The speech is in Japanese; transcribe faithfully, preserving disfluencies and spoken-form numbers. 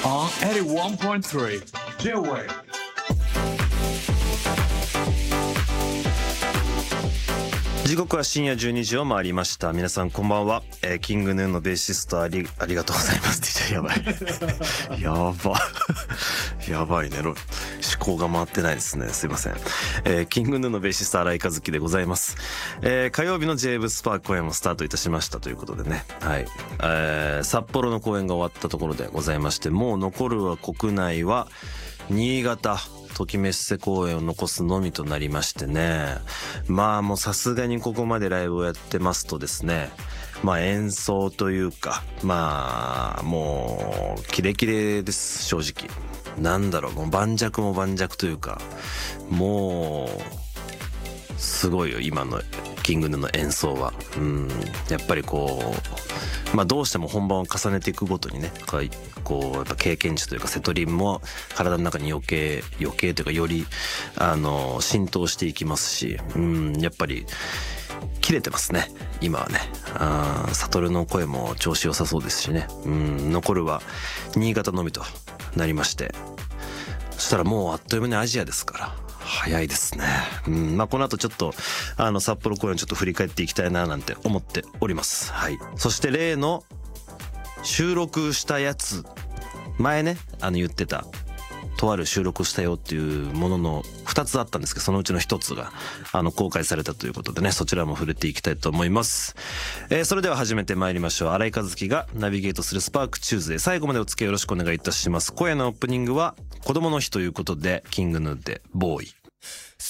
on エイティワンポイントスリー J-Wave。 時刻は深夜じゅうにじを回りました。皆さんこんばんは、えー、キングヌーのベーシストありありがとうございますって言っちゃやばいやばやばいね、思考が回ってないですね、すいません。えー、キングヌーのベーシスト新井和樹でございます。えー、火曜日の J-Wave スパーク公演もスタートいたしましたということでね、はい、えー、札幌の公演が終わったところでございまして、もう残るは国内は新潟ときめっせ公演を残すのみとなりましてね。まあもうさすがにここまでライブをやってますとですね、まあ演奏というか、まあもうキレキレです、正直。なんだろう、もう盤石も盤石というか、もうすごいよ今のキングヌーの演奏は。うん、やっぱりこう、まあどうしても本番を重ねていくごとにね、こうやっぱ経験値というかセトリンも体の中に余計余計というかよりあの浸透していきますし、うん、やっぱり切れてますね今はね。あ、サトルの声も調子良さそうですしね。うん、残るは新潟のみとなりまして、そしたらもうあっという間にアジアですから早いですね。うん、まあこの後ちょっとあの札幌公演ちょっと振り返っていきたいななんて思っております。はい。そして例の収録したやつ、前ねあの言ってたとある収録したよっていうもののふたつあったんですけど、そのうちのひとつがあの公開されたということでね、そちらも触れていきたいと思います。えー、それでは始めてまいりましょう。新井和樹がナビゲートするスパークチューズデー、最後までお付き合いよろしくお願いいたします。今夜のオープニングは子供の日ということで、キングヌーでボーイ。